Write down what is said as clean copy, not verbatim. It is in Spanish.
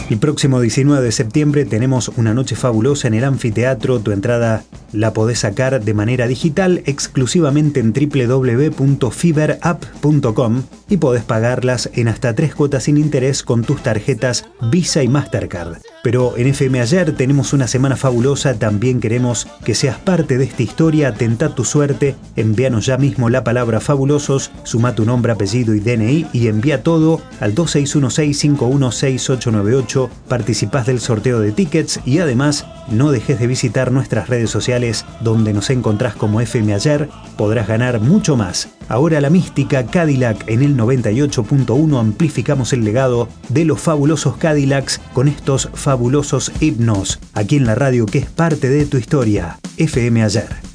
El próximo 19 de septiembre tenemos una noche fabulosa en el anfiteatro. Tu entrada la podés sacar de manera digital exclusivamente en www.fiberapp.com y podés pagarlas en hasta 3 cuotas sin interés con tus tarjetas Visa y Mastercard. Pero en FM Ayer tenemos una semana fabulosa, también queremos que seas parte de esta historia. Tentá tu suerte, envíanos ya mismo la palabra fabulosos, suma tu nombre, apellido y DNI y envía todo al 2616516898. Participás del sorteo de tickets y además no dejes de visitar nuestras redes sociales donde nos encontrás como FM Ayer. Podrás ganar mucho más. Ahora la mística Cadillac en el 98.1 amplificamos el legado de los fabulosos Cadillacs con estos fabulosos himnos aquí en la radio que es parte de tu historia. FM Ayer.